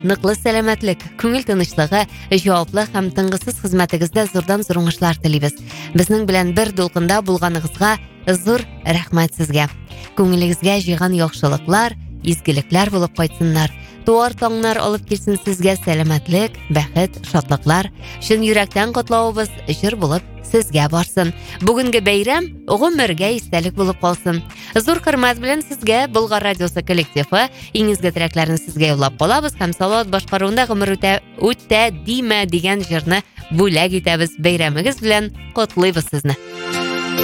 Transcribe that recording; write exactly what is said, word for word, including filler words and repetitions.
ныклы сәламәтлек, күңел тынычлыгы, җаваплы һәм тынгысыз хезмәтегездә зурдан зур уңышлар телибез. Безнең белән бер дулкында булганыгызга зур рәхмәт сезгә. Күңелегезгә җыйган яхшылыклар, изгелекләр булып кайтсыннар. Туар таңнар алып килсен сезгә сәламәтлек, бәхет, шатлыклар. Чын йөрәктән котлавыбыз җыр булып сезгә барсын. Бүгенге бәйрәм гомергә истәлек булып калсын. Зур хөрмәт белән сезгә Болгар радиосы коллективы иң изге теләкләрне сезгә юллап калабыз һәм Салават башкаруында гомер үтә үтә димә дигән җырны бүләк итәбез. Бәйрәмегез белән котлыйбыз сезне.